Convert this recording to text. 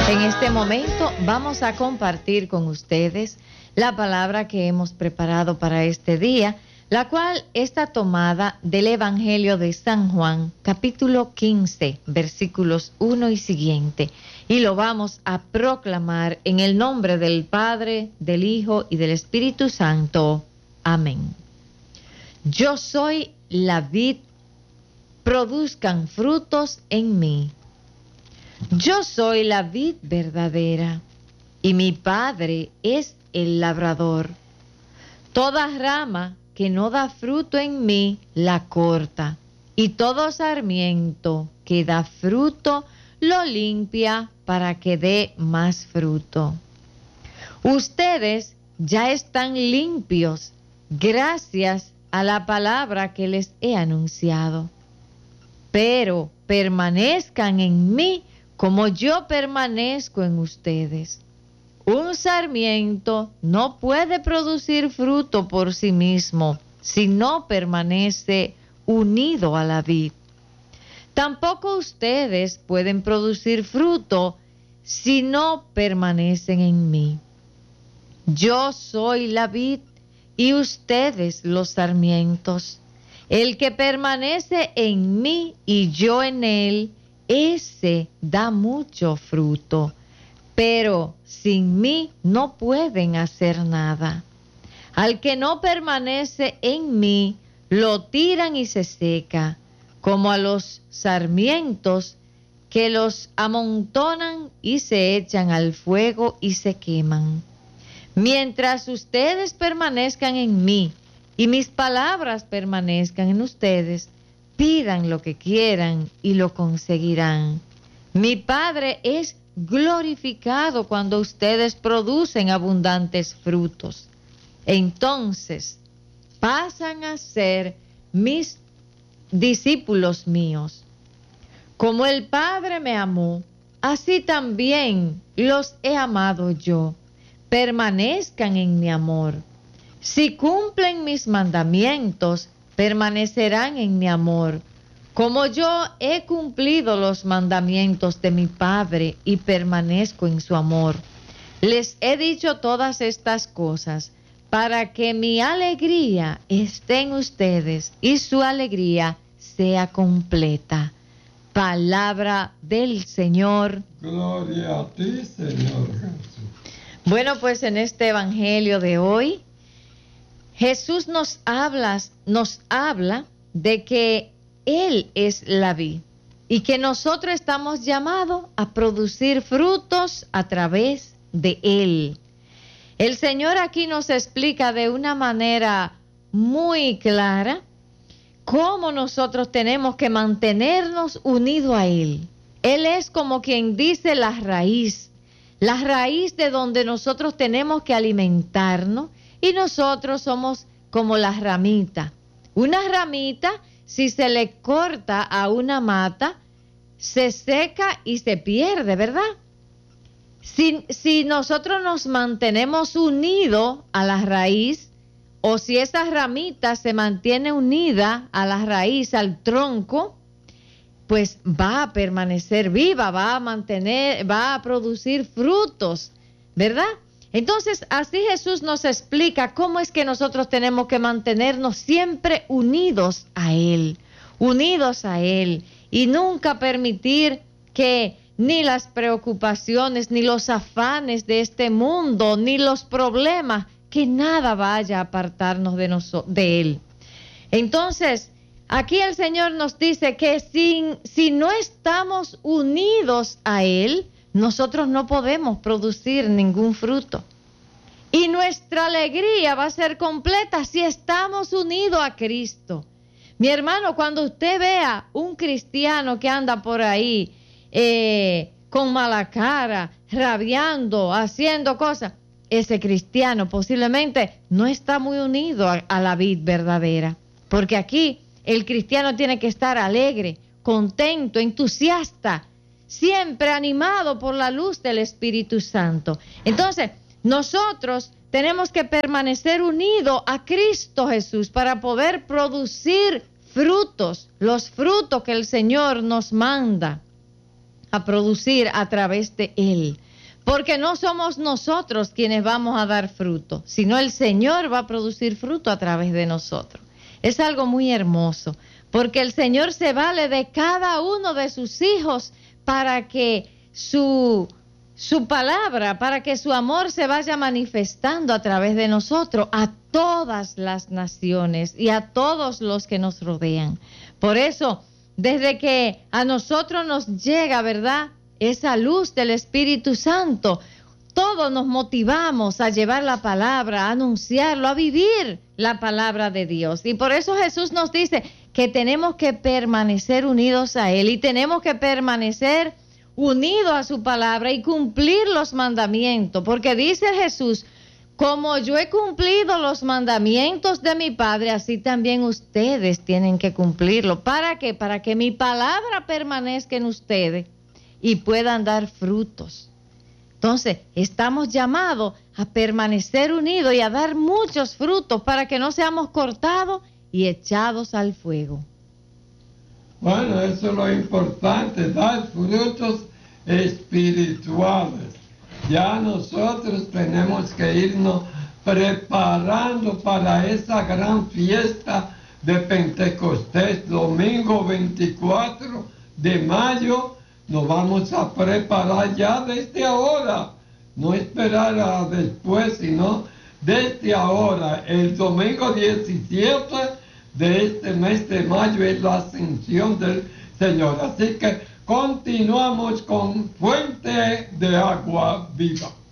En este momento vamos a compartir con ustedes la palabra que hemos preparado para este día, la cual está tomada del Evangelio de San Juan, capítulo 15, versículos 1 y siguiente. Y lo vamos a proclamar en el nombre del Padre, del Hijo y del Espíritu Santo. Amén. Yo soy la vid, produzcan frutos en mí. Yo soy la vid verdadera, y mi Padre es el labrador. Toda rama que no da fruto en mí, la corta, y todo sarmiento que da fruto, lo limpia para que dé más fruto. Ustedes ya están limpios, gracias a la palabra que les he anunciado. Pero permanezcan en mí, como yo permanezco en ustedes. Un sarmiento no puede producir fruto por sí mismo si no permanece unido a la vid. Tampoco ustedes pueden producir fruto si no permanecen en mí. Yo soy la vid y ustedes los sarmientos. El que permanece en mí y yo en él, ese da mucho fruto, pero sin mí no pueden hacer nada. Al que no permanece en mí, lo tiran y se seca, como a los sarmientos que los amontonan y se echan al fuego y se queman. Mientras ustedes permanezcan en mí y mis palabras permanezcan en ustedes, pidan lo que quieran y lo conseguirán. Mi Padre es glorificado cuando ustedes producen abundantes frutos. Entonces pasan a ser mis discípulos míos. Como el Padre me amó, así también los he amado yo. Permanezcan en mi amor. Si cumplen mis mandamientos, permanecerán en mi amor, como yo he cumplido los mandamientos de mi Padre y permanezco en su amor. Les he dicho todas estas cosas para que mi alegría esté en ustedes y su alegría sea completa. Palabra del Señor. Gloria a ti, Señor Jesús. Bueno, pues en este evangelio de hoy, Jesús nos habla de que Él es la vid y que nosotros estamos llamados a producir frutos a través de Él. El Señor aquí nos explica de una manera muy clara cómo nosotros tenemos que mantenernos unidos a Él. Él es como quien dice la raíz de donde nosotros tenemos que alimentarnos. Y nosotros somos como las ramitas. Una ramita, si se le corta a una mata, se seca y se pierde, ¿verdad? Si nosotros nos mantenemos unidos a la raíz, o si esa ramita se mantiene unida a la raíz, al tronco, pues va a permanecer viva, va a producir frutos, ¿verdad? Entonces, así Jesús nos explica cómo es que nosotros tenemos que mantenernos siempre unidos a Él, y nunca permitir que ni las preocupaciones, ni los afanes de este mundo, ni los problemas, que nada vaya a apartarnos de Él. Entonces, aquí el Señor nos dice que si no estamos unidos a Él, nosotros no podemos producir ningún fruto. Y nuestra alegría va a ser completa si estamos unidos a Cristo. Mi hermano, cuando usted vea un cristiano que anda por ahí con mala cara, rabiando, haciendo cosas, ese cristiano posiblemente no está muy unido a la vid verdadera. Porque aquí el cristiano tiene que estar alegre, contento, entusiasta, siempre animado por la luz del Espíritu Santo. Entonces, nosotros tenemos que permanecer unidos a Cristo Jesús para poder producir frutos, los frutos que el Señor nos manda. a producir a través de Él. Porque no somos nosotros quienes vamos a dar fruto, sino el Señor va a producir fruto a través de nosotros. Es algo muy hermoso, porque el Señor se vale de cada uno de sus hijos para que su palabra, para que su amor se vaya manifestando a través de nosotros a todas las naciones y a todos los que nos rodean. Por eso, desde que a nosotros nos llega, ¿verdad?, esa luz del Espíritu Santo, todos nos motivamos a llevar la palabra, a anunciarlo, a vivir la palabra de Dios. Y por eso Jesús nos dice que tenemos que permanecer unidos a Él y tenemos que permanecer unidos a su palabra y cumplir los mandamientos. Porque dice Jesús, como yo he cumplido los mandamientos de mi Padre, así también ustedes tienen que cumplirlo. ¿Para qué? Para que mi palabra permanezca en ustedes y puedan dar frutos. Entonces, estamos llamados a permanecer unidos y a dar muchos frutos para que no seamos cortados y echados al fuego. Bueno, eso es lo importante, dar frutos espirituales. Ya nosotros tenemos que irnos preparando para esa gran fiesta de Pentecostés, domingo 24 de mayo. Nos vamos a preparar ya desde ahora, no esperar a después, sino desde ahora. El domingo 17 de este mes de mayo es la ascensión del Señor. Así que continuamos con Fuente de Agua Viva.